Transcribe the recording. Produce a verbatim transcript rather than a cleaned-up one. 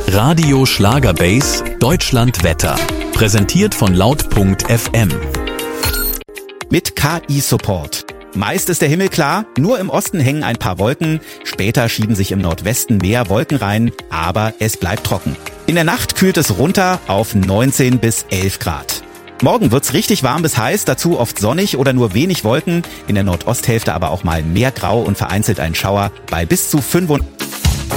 Radio Schlagerbase Deutschland Wetter. Präsentiert von laut punkt f m. Mit K I-Support. Meist ist der Himmel klar, nur im Osten hängen ein paar Wolken. Später schieben sich im Nordwesten mehr Wolken rein, aber es bleibt trocken. In der Nacht kühlt es runter auf neunzehn bis elf Grad. Morgen wird's richtig warm bis heiß, dazu oft sonnig oder nur wenig Wolken. In der Nordosthälfte aber auch mal mehr Grau und vereinzelt ein Schauer bei bis zu fünfundvierzig.